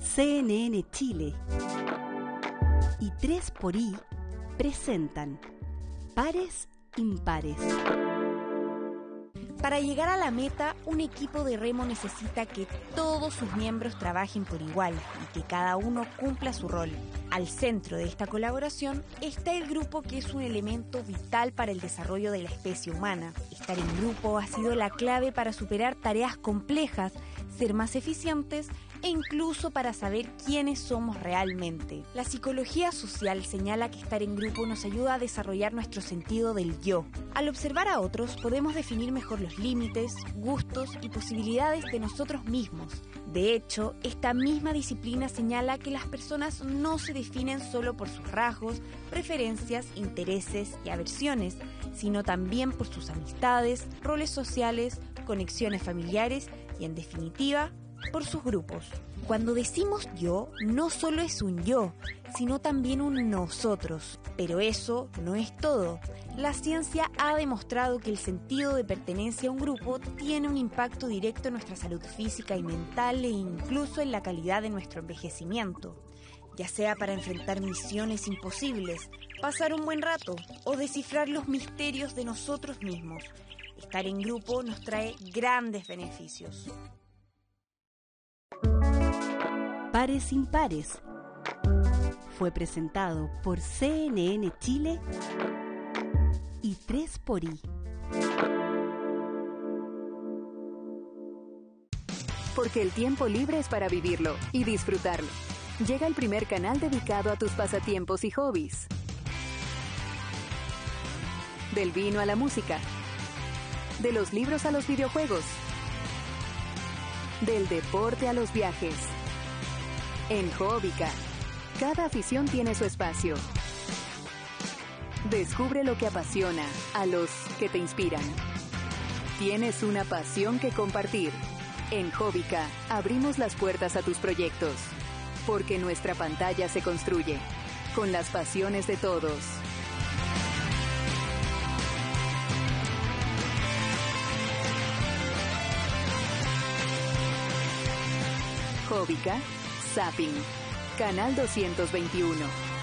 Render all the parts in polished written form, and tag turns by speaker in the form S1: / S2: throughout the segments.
S1: CNN Chile y 3xI presentan Pares Impares.
S2: Para llegar a la meta, un equipo de remo necesita que todos sus miembros trabajen por igual y que cada uno cumpla su rol. Al centro de esta colaboración está el grupo, que es un elemento vital para el desarrollo de la especie humana. Estar en grupo ha sido la clave para superar tareas complejas, ser más eficientes e incluso para saber quiénes somos realmente. La psicología social señala que estar en grupo nos ayuda a desarrollar nuestro sentido del yo. Al observar a otros podemos definir mejor los límites, gustos y posibilidades de nosotros mismos. De hecho, esta misma disciplina señala que las personas no se definen solo por sus rasgos, preferencias, intereses y aversiones, sino también por sus amistades, roles sociales, conexiones familiares y, en definitiva, por sus grupos. Cuando decimos yo, no solo es un yo, sino también un nosotros. Pero eso no es todo. La ciencia ha demostrado que el sentido de pertenencia a un grupo tiene un impacto directo en nuestra salud física y mental e incluso en la calidad de nuestro envejecimiento. Ya sea para enfrentar misiones imposibles, pasar un buen rato o descifrar los misterios de nosotros mismos, estar en grupo nos trae grandes beneficios.
S1: Pares Impares fue presentado por CNN Chile y 3xI.
S3: Porque el tiempo libre es para vivirlo y disfrutarlo. Llega el primer canal dedicado a tus pasatiempos y hobbies. Del vino a la música. De los libros a los videojuegos. Del deporte a los viajes. En Hobbica, cada afición tiene su espacio. Descubre lo que apasiona a los que te inspiran. Tienes una pasión que compartir. En Hobbica abrimos las puertas a tus proyectos, porque nuestra pantalla se construye con las pasiones de todos. Hobbica Zapping, Canal 221.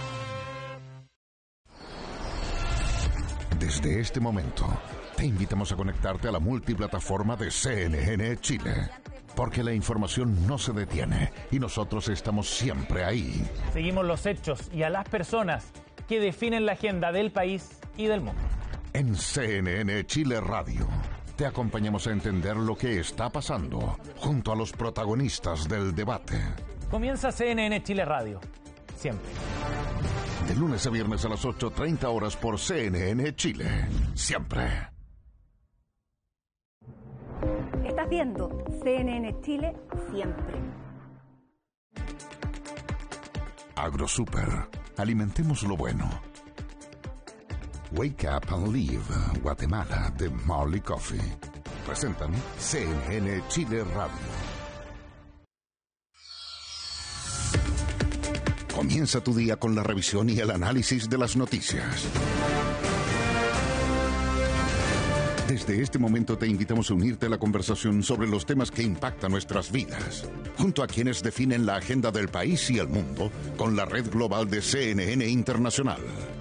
S4: Desde este momento, te invitamos a conectarte a la multiplataforma de CNN Chile, porque la información no se detiene y nosotros estamos siempre ahí.
S5: Seguimos los hechos y a las personas que definen la agenda del país y del mundo.
S4: En CNN Chile Radio, te acompañamos a entender lo que está pasando junto a los protagonistas del debate.
S5: Comienza CNN Chile Radio, siempre.
S4: De lunes a viernes a las 8:30 horas por CNN Chile, siempre.
S2: Estás viendo CNN Chile, siempre.
S4: AgroSuper, alimentemos lo bueno. Wake Up and Live, Guatemala, de Marley Coffee. Presentan CNN Chile Radio. Comienza tu día con la revisión y el análisis de las noticias. Desde este momento te invitamos a unirte a la conversación sobre los temas que impactan nuestras vidas, junto a quienes definen la agenda del país y el mundo, con la red global de CNN Internacional.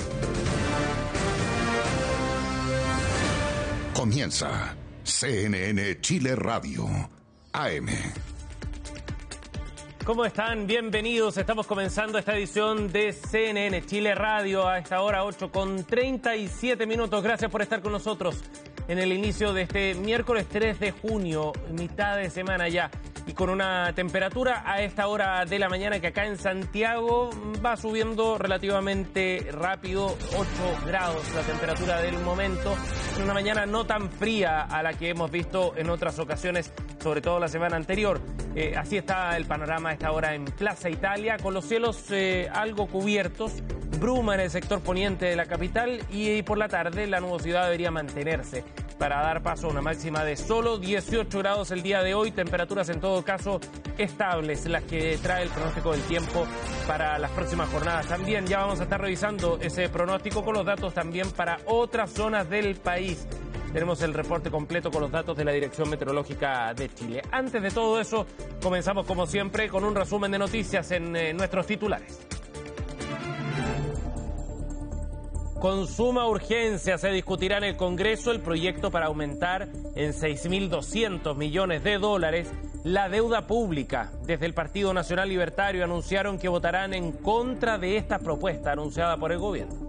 S4: Comienza CNN Chile Radio, AM.
S5: ¿Cómo están? Bienvenidos. Estamos comenzando esta edición de CNN Chile Radio a esta hora 8:37. Gracias por estar con nosotros en el inicio de este miércoles 3 de junio, mitad de semana ya, y con una temperatura a esta hora de la mañana que acá en Santiago va subiendo relativamente rápido, 8 grados la temperatura del momento, en una mañana no tan fría a la que hemos visto en otras ocasiones, sobre todo la semana anterior. Así está el panorama a esta hora en Plaza Italia, con los cielos algo cubiertos, bruma en el sector poniente de la capital, y por la tarde la nubosidad debería mantenerse para dar paso a una máxima de solo 18 grados el día de hoy, temperaturas en todo caso estables, las que trae el pronóstico del tiempo para las próximas jornadas. También ya vamos a estar revisando ese pronóstico con los datos también para otras zonas del país. tenemos el reporte completo con los datos de la Dirección Meteorológica de Chile. Antes de todo eso, comenzamos como siempre con un resumen de noticias en nuestros titulares. Con suma urgencia se discutirá en el Congreso el proyecto para aumentar en 6.200 millones de dólares la deuda pública. Desde el Partido Nacional Libertario anunciaron que votarán en contra de esta propuesta anunciada por el gobierno.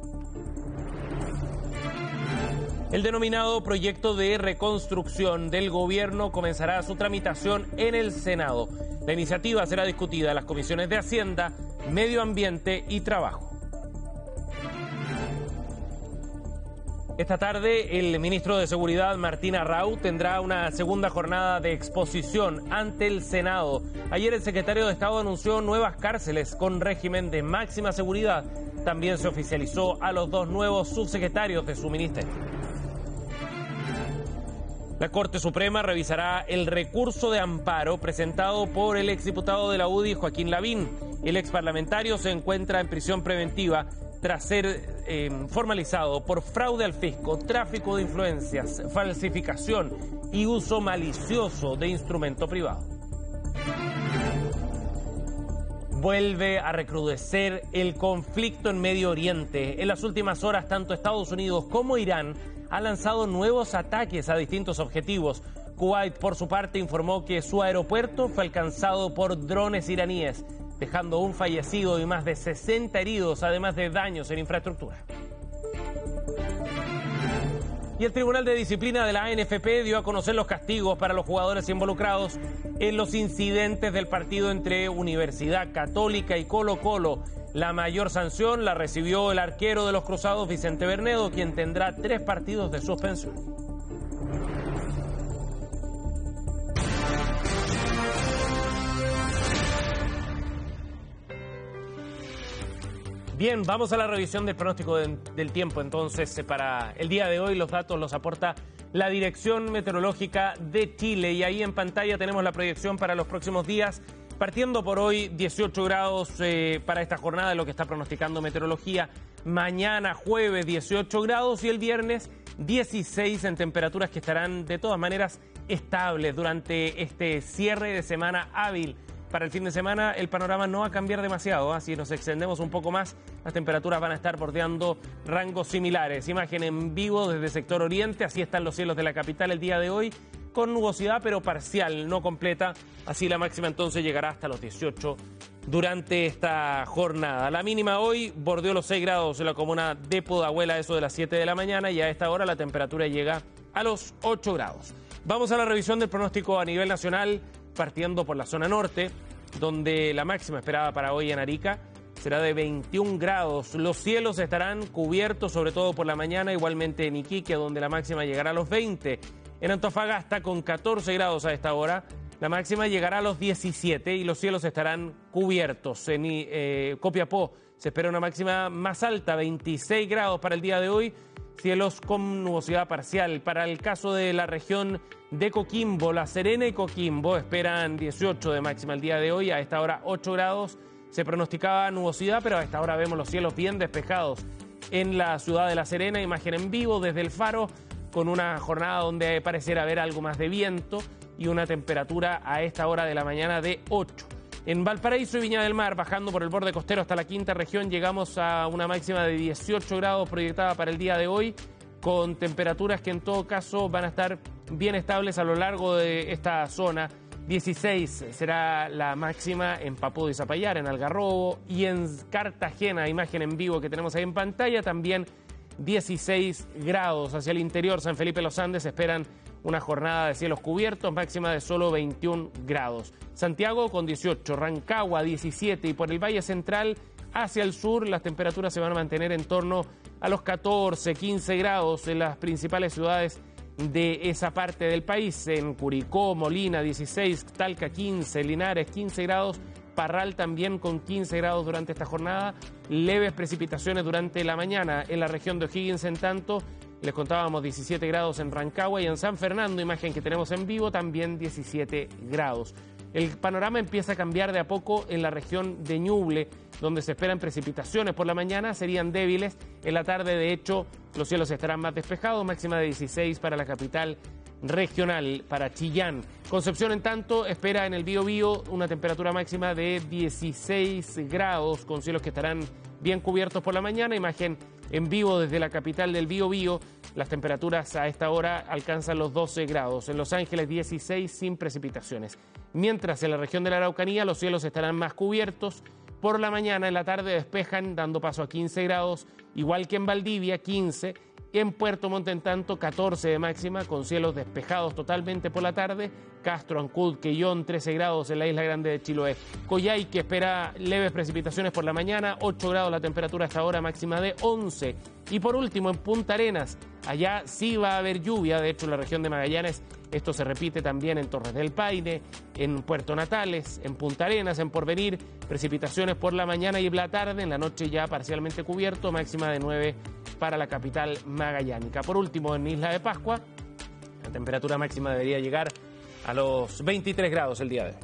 S5: El denominado proyecto de reconstrucción del gobierno comenzará su tramitación en el Senado. La iniciativa será discutida en las comisiones de Hacienda, Medio Ambiente y Trabajo. Esta tarde, el ministro de Seguridad, Martín Arrau, tendrá una segunda jornada de exposición ante el Senado. Ayer el secretario de Estado anunció nuevas cárceles con régimen de máxima seguridad. También se oficializó a los 2 nuevos subsecretarios de su ministerio. La Corte Suprema revisará el recurso de amparo presentado por el exdiputado de la UDI, Joaquín Lavín. El exparlamentario se encuentra en prisión preventiva tras ser formalizado por fraude al fisco, tráfico de influencias, falsificación y uso malicioso de instrumento privado. Vuelve a recrudecer el conflicto en Medio Oriente. En las últimas horas, tanto Estados Unidos como Irán han lanzado nuevos ataques a distintos objetivos. Kuwait, por su parte, informó que su aeropuerto fue alcanzado por drones iraníes, dejando un fallecido y más de 60 heridos, además de daños en infraestructura. Y el Tribunal de Disciplina de la ANFP dio a conocer los castigos para los jugadores involucrados en los incidentes del partido entre Universidad Católica y Colo-Colo. La mayor sanción la recibió el arquero de los Cruzados, Vicente Bernedo, quien tendrá 3 partidos de suspensión. Bien, vamos a la revisión del pronóstico del tiempo. Entonces, para el día de hoy los datos los aporta la Dirección Meteorológica de Chile y ahí en pantalla tenemos la proyección para los próximos días. Partiendo por hoy, 18 grados para esta jornada, lo que está pronosticando meteorología. Mañana, jueves, 18 grados y el viernes, 16 en temperaturas que estarán de todas maneras estables durante este cierre de semana hábil. Para el fin de semana el panorama no va a cambiar demasiado, si nos extendemos un poco más, las temperaturas van a estar bordeando rangos similares. Imagen en vivo desde el sector oriente, así están los cielos de la capital el día de hoy, con nubosidad pero parcial, no completa, así la máxima entonces llegará hasta los 18 durante esta jornada. La mínima hoy bordeó los 6 grados en la comuna de Pudahuel, eso de las 7 de la mañana, y a esta hora la temperatura llega a los 8 grados. Vamos a la revisión del pronóstico a nivel nacional, partiendo por la zona norte, donde la máxima esperada para hoy en Arica será de 21 grados. Los cielos estarán cubiertos, sobre todo por la mañana, igualmente en Iquique, donde la máxima llegará a los 20. En Antofagasta, con 14 grados a esta hora, la máxima llegará a los 17 y los cielos estarán cubiertos. En Copiapó se espera una máxima más alta, 26 grados para el día de hoy, cielos con nubosidad parcial. Para el caso de la región de Coquimbo, La Serena y Coquimbo esperan 18 de máxima el día de hoy, a esta hora 8 grados. Se pronosticaba nubosidad, pero a esta hora vemos los cielos bien despejados en la ciudad de La Serena. Imagen en vivo desde el Faro, con una jornada donde pareciera haber algo más de viento y una temperatura a esta hora de la mañana de 8. En Valparaíso y Viña del Mar, bajando por el borde costero hasta la quinta región, llegamos a una máxima de 18 grados proyectada para el día de hoy, con temperaturas que en todo caso van a estar bien estables a lo largo de esta zona. 16 será la máxima en Papudo y Zapallar, en Algarrobo, y en Cartagena, imagen en vivo que tenemos ahí en pantalla, también 16 grados. Hacia el interior, San Felipe Los Andes, esperan una jornada de cielos cubiertos, máxima de solo 21 grados. Santiago con 18, Rancagua 17 y por el Valle Central hacia el sur las temperaturas se van a mantener en torno a los 14, 15 grados en las principales ciudades de esa parte del país. En Curicó, Molina 16, Talca 15, Linares 15 grados, Parral también con 15 grados durante esta jornada. Leves precipitaciones durante la mañana en la región de O'Higgins, en tanto les contábamos 17 grados en Rancagua, y en San Fernando, imagen que tenemos en vivo, también 17 grados. El panorama empieza a cambiar de a poco en la región de Ñuble, donde se esperan precipitaciones por la mañana, serían débiles. En la tarde, de hecho, los cielos estarán más despejados, máxima de 16 para la capital regional, para Chillán. Concepción, en tanto, espera en el Biobío una temperatura máxima de 16 grados, con cielos que estarán bien cubiertos por la mañana. Imagen en vivo desde la capital del Biobío. Las temperaturas a esta hora alcanzan los 12 grados. En Los Ángeles, 16 sin precipitaciones. Mientras en la región de la Araucanía los cielos estarán más cubiertos. Por la mañana, en la tarde despejan, dando paso a 15 grados, igual que en Valdivia, 15. En Puerto Montt, en tanto, 14 de máxima, con cielos despejados totalmente por la tarde. Castro, Ancud, Quellón, 13 grados en la Isla Grande de Chiloé. Coyhaique espera leves precipitaciones por la mañana, 8 grados la temperatura hasta ahora, máxima de 11. Y por último, en Punta Arenas, allá sí va a haber lluvia, de hecho en la región de Magallanes. Esto se repite también en Torres del Paine, en Puerto Natales, en Punta Arenas, en Porvenir. Precipitaciones por la mañana y la tarde, en la noche ya parcialmente cubierto, máxima de 9 para la capital magallánica. Por último, en Isla de Pascua, la temperatura máxima debería llegar a los 23 grados el día de hoy.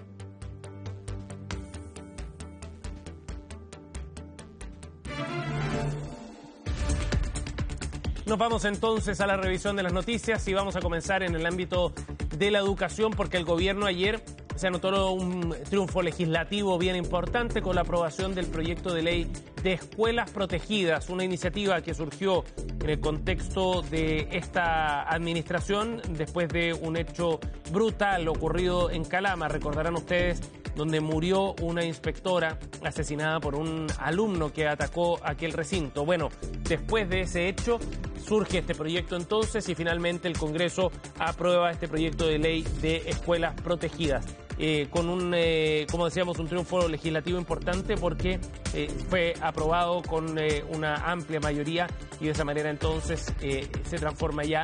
S5: Nos vamos entonces a la revisión de las noticias y vamos a comenzar en el ámbito de la educación, porque el gobierno ayer se anotó un triunfo legislativo bien importante con la aprobación del proyecto de ley de escuelas protegidas, una iniciativa que surgió en el contexto de esta administración después de un hecho brutal ocurrido en Calama, recordarán ustedes, donde murió una inspectora asesinada por un alumno que atacó aquel recinto. Bueno, después de ese hecho surge este proyecto entonces y finalmente el Congreso aprueba este proyecto de ley de escuelas protegidas. Con como decíamos, un triunfo legislativo importante porque fue aprobado con una amplia mayoría y de esa manera entonces se transforma ya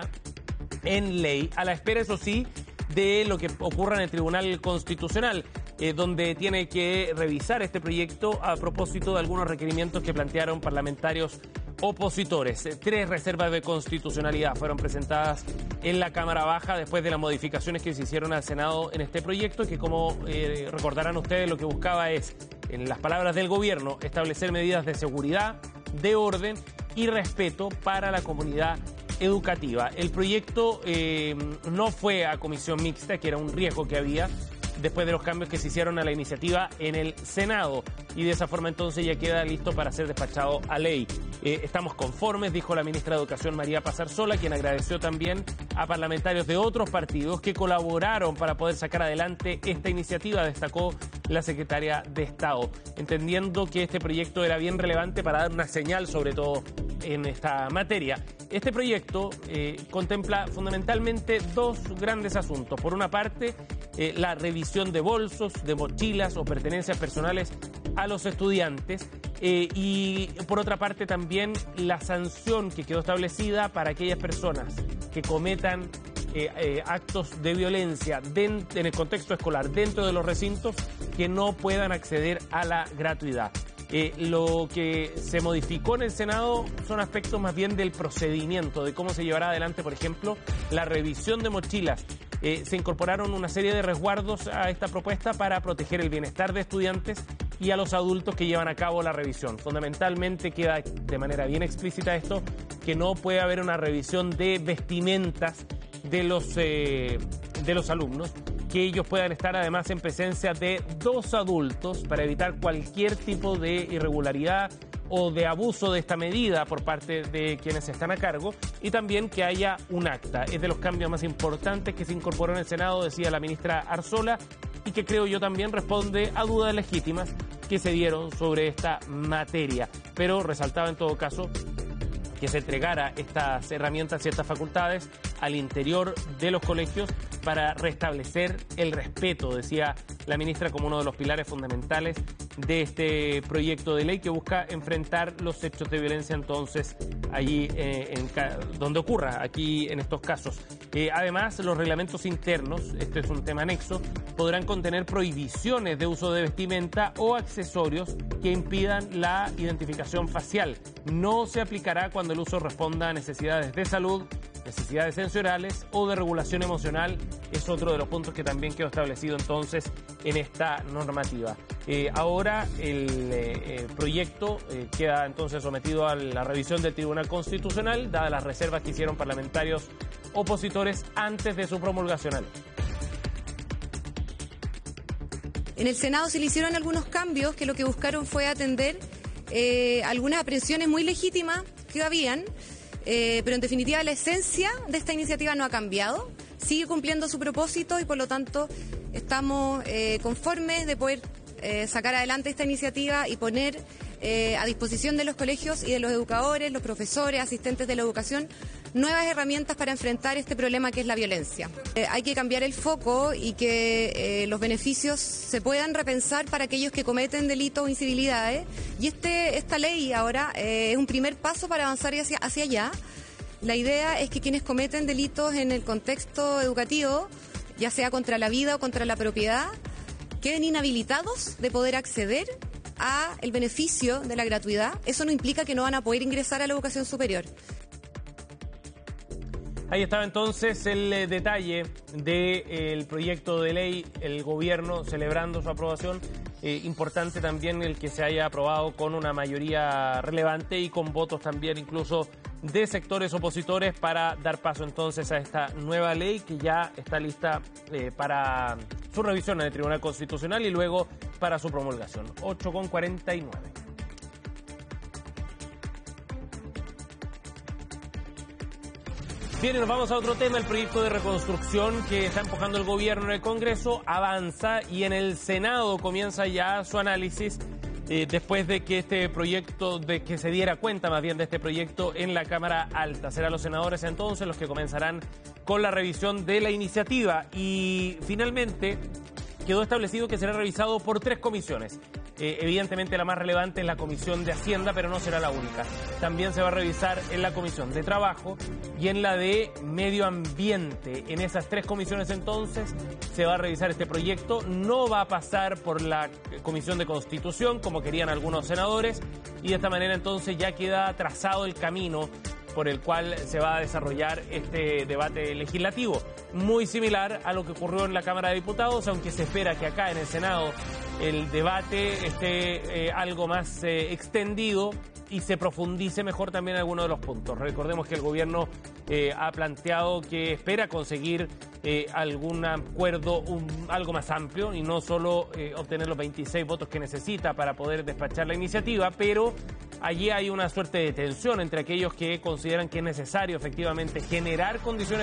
S5: en ley, a la espera, eso sí, de lo que ocurra en el Tribunal Constitucional, donde tiene que revisar este proyecto a propósito de algunos requerimientos que plantearon parlamentarios opositores. 3 reservas de constitucionalidad fueron presentadas en la Cámara Baja después de las modificaciones que se hicieron al Senado en este proyecto, que como recordarán ustedes, lo que buscaba es, en las palabras del gobierno, establecer medidas de seguridad, de orden y respeto para la comunidad educativa. El proyecto no fue a comisión mixta, que era un riesgo que había después de los cambios que se hicieron a la iniciativa en el Senado, y de esa forma entonces ya queda listo para ser despachado a ley. Estamos conformes, dijo la ministra de Educación María Paz Arzola, quien agradeció también a parlamentarios de otros partidos que colaboraron para poder sacar adelante esta iniciativa, destacó la secretaria de Estado, entendiendo que este proyecto era bien relevante para dar una señal, sobre todo en esta materia. Este proyecto contempla fundamentalmente 2 grandes asuntos. Por una parte, la revisión de bolsos, de mochilas o pertenencias personales a los estudiantes, y por otra parte también la sanción que quedó establecida para aquellas personas que cometan actos de violencia en el contexto escolar dentro de los recintos, que no puedan acceder a la gratuidad. Lo que se modificó en el Senado son aspectos más bien del procedimiento, de cómo se llevará adelante, por ejemplo, la revisión de mochilas. Se incorporaron una serie de resguardos a esta propuesta para proteger el bienestar de estudiantes y a los adultos que llevan a cabo la revisión. Fundamentalmente queda de manera bien explícita esto, que no puede haber una revisión de vestimentas de los alumnos, que ellos puedan estar además en presencia de 2 adultos para evitar cualquier tipo de irregularidad o de abuso de esta medida por parte de quienes están a cargo, y también que haya un acta. Es de los cambios más importantes que se incorporó en el Senado, decía la ministra Arzola, y que creo yo también responde a dudas legítimas que se dieron sobre esta materia. Pero resaltaba en todo caso que se entregara estas herramientas y estas facultades al interior de los colegios para restablecer el respeto, decía la ministra, como uno de los pilares fundamentales de este proyecto de ley que busca enfrentar los hechos de violencia entonces allí donde ocurra, aquí en estos casos. Además, los reglamentos internos, este es un tema anexo, podrán contener prohibiciones de uso de vestimenta o accesorios que impidan la identificación facial. No se aplicará cuando el uso responda a necesidades de salud, necesidades sensoriales o de regulación emocional es otro de los puntos que también quedó establecido entonces en esta normativa. Ahora el proyecto queda entonces sometido a la revisión del Tribunal Constitucional, dadas las reservas que hicieron parlamentarios opositores antes de su promulgación.
S6: En el Senado se le hicieron algunos cambios que lo que buscaron fue atender algunas aprehensiones muy legítimas que habían, pero en definitiva la esencia de esta iniciativa no ha cambiado, sigue cumpliendo su propósito y por lo tanto estamos conformes de poder sacar adelante esta iniciativa y poner a disposición de los colegios y de los educadores, los profesores, asistentes de la educación, nuevas herramientas para enfrentar este problema que es la violencia. Hay que cambiar el foco y que los beneficios se puedan repensar para aquellos que cometen delitos o incivilidades. Y esta ley ahora es un primer paso para avanzar hacia allá. La idea es que quienes cometen delitos en el contexto educativo, ya sea contra la vida o contra la propiedad, queden inhabilitados de poder acceder a el beneficio de la gratuidad. Eso no implica que no van a poder ingresar a la educación superior.
S5: Ahí estaba entonces el detalle del proyecto de ley, el gobierno celebrando su aprobación. Importante también el que se haya aprobado con una mayoría relevante y con votos también incluso de sectores opositores para dar paso entonces a esta nueva ley que ya está lista para su revisión en el Tribunal Constitucional y luego para su promulgación. 8:49. Bien, y nos vamos a otro tema. El proyecto de reconstrucción que está empujando el gobierno en el Congreso avanza y en el Senado comienza ya su análisis después de que este proyecto, de que se diera cuenta más bien de este proyecto en la Cámara Alta. Serán los senadores entonces los que comenzarán con la revisión de la iniciativa y finalmente quedó establecido que será revisado por 3 comisiones. Evidentemente la más relevante es la Comisión de Hacienda, pero no será la única. También se va a revisar en la Comisión de Trabajo y en la de Medio Ambiente. En esas 3 comisiones entonces se va a revisar este proyecto. No va a pasar por la Comisión de Constitución, como querían algunos senadores, y de esta manera entonces ya queda trazado el camino por el cual se va a desarrollar este debate legislativo. Muy similar a lo que ocurrió en la Cámara de Diputados, aunque se espera que acá en el Senado el debate esté algo más extendido y se profundice mejor también en algunos de los puntos. Recordemos que el gobierno ha planteado que espera conseguir algún acuerdo algo más amplio y no solo obtener los 26 votos que necesita para poder despachar la iniciativa, pero allí hay una suerte de tensión entre aquellos que consideran que es necesario efectivamente generar condiciones